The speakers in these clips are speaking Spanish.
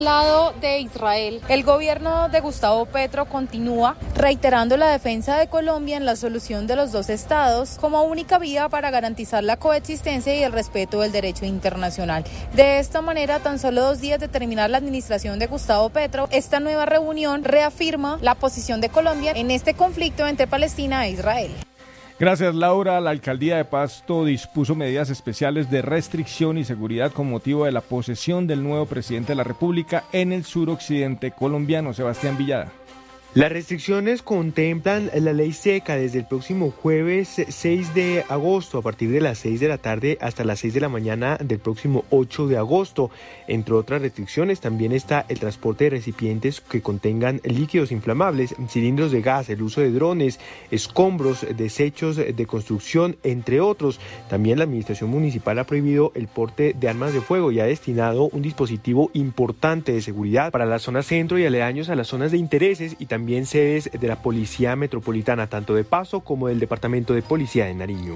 Lado de Israel, el gobierno de Gustavo Petro continúa reiterando la defensa de Colombia en la solución de los dos estados como única vía para garantizar la coexistencia y el respeto del derecho internacional. De esta manera, tan solo 2 días de terminar la administración de Gustavo Petro, esta nueva reunión reafirma la posición de Colombia en este conflicto entre Palestina e Israel. Gracias, Laura. La alcaldía de Pasto dispuso medidas especiales de restricción y seguridad con motivo de la posesión del nuevo presidente de la República en el suroccidente colombiano, Sebastián Villada. Las restricciones contemplan la ley seca desde el próximo jueves 6 de agosto a partir de las 6 de la tarde hasta las 6 de la mañana del próximo 8 de agosto. Entre otras restricciones también está el transporte de recipientes que contengan líquidos inflamables, cilindros de gas, el uso de drones, escombros, desechos de construcción, entre otros. También la administración municipal ha prohibido el porte de armas de fuego y ha destinado un dispositivo importante de seguridad para la zona centro y aledaños a las zonas de intereses y también sedes de la Policía Metropolitana, tanto de Pasto como del Departamento de Policía de Nariño.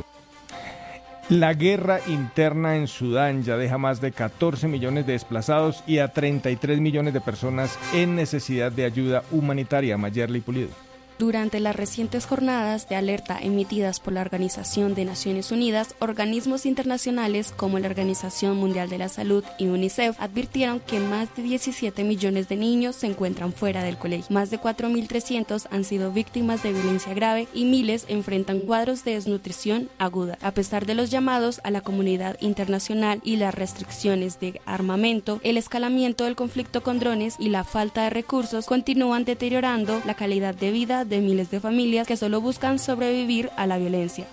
La guerra interna en Sudán ya deja más de 14 millones de desplazados y a 33 millones de personas en necesidad de ayuda humanitaria. Mayerly Pulido. Durante las recientes jornadas de alerta emitidas por la Organización de Naciones Unidas, organismos internacionales como la Organización Mundial de la Salud y UNICEF advirtieron que más de 17 millones de niños se encuentran fuera del colegio. Más de 4.300 han sido víctimas de violencia grave y miles enfrentan cuadros de desnutrición aguda. A pesar de los llamados a la comunidad internacional y las restricciones de armamento, el escalamiento del conflicto con drones y la falta de recursos continúan deteriorando la calidad de vida de miles de familias que solo buscan sobrevivir a la violencia.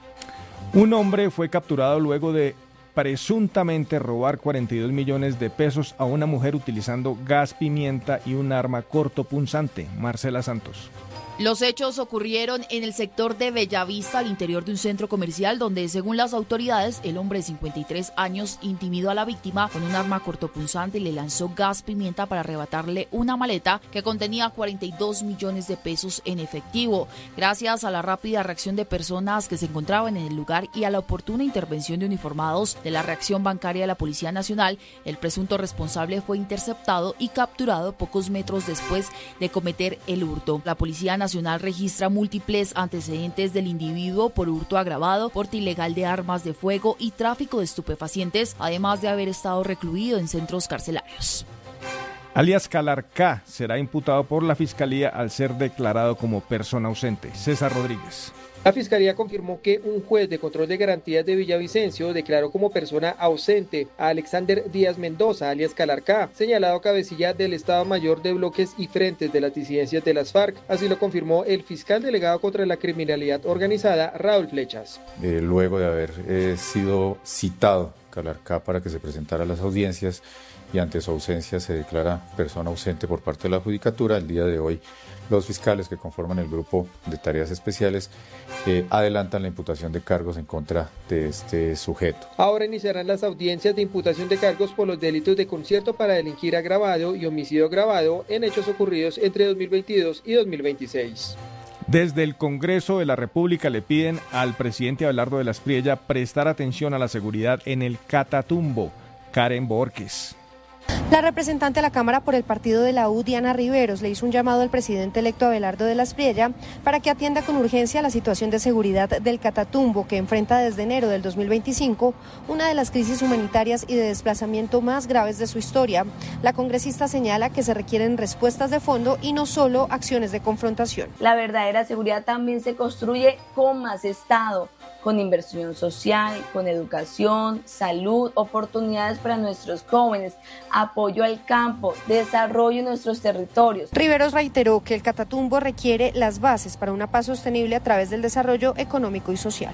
Un hombre fue capturado luego de presuntamente robar 42 millones de pesos a una mujer utilizando gas pimienta y un arma cortopunzante. Marcela Santos. Los hechos ocurrieron en el sector de Bellavista, al interior de un centro comercial, donde, según las autoridades, el hombre de 53 años intimidó a la víctima con un arma cortopunzante y le lanzó gas pimienta para arrebatarle una maleta que contenía 42 millones de pesos en efectivo. Gracias a la rápida reacción de personas que se encontraban en el lugar y a la oportuna intervención de uniformados de la reacción bancaria de la Policía Nacional, el presunto responsable fue interceptado y capturado pocos metros después de cometer el hurto. La Policía Nacional registra múltiples antecedentes del individuo por hurto agravado, porte ilegal de armas de fuego y tráfico de estupefacientes, además de haber estado recluido en centros carcelarios. Alias Calarcá será imputado por la Fiscalía al ser declarado como persona ausente. César Rodríguez. La Fiscalía confirmó que un juez de control de garantías de Villavicencio declaró como persona ausente a Alexander Díaz Mendoza, alias Calarcá, señalado cabecilla del Estado Mayor de Bloques y Frentes de las Disidencias de las FARC. Así lo confirmó el fiscal delegado contra la criminalidad organizada, Raúl Flechas. Luego de haber sido citado Calarcá para que se presentara a las audiencias y ante su ausencia se declara persona ausente por parte de la Judicatura, el día de hoy los fiscales que conforman el grupo de tareas especiales adelantan la imputación de cargos en contra de este sujeto. Ahora iniciarán las audiencias de imputación de cargos por los delitos de concierto para delinquir agravado y homicidio agravado en hechos ocurridos entre 2022 y 2026. Desde el Congreso de la República le piden al presidente Abelardo de la Espriella prestar atención a la seguridad en el Catatumbo. Karen Borges. La representante de la Cámara por el partido de la U, Diana Riveros, le hizo un llamado al presidente electo Abelardo de la Espriella para que atienda con urgencia la situación de seguridad del Catatumbo, que enfrenta desde enero del 2025 una de las crisis humanitarias y de desplazamiento más graves de su historia. La congresista señala que se requieren respuestas de fondo y no solo acciones de confrontación. La verdadera seguridad también se construye con más Estado, con inversión social, con educación, salud, oportunidades para nuestros jóvenes, apoyo al campo, desarrollo en nuestros territorios. Riveros reiteró que el Catatumbo requiere las bases para una paz sostenible a través del desarrollo económico y social.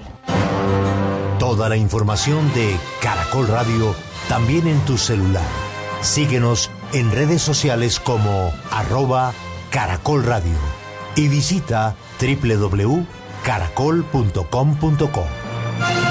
Toda la información de Caracol Radio también en tu celular. Síguenos en redes sociales como @Caracol Radio y visita www.caracol.com.co.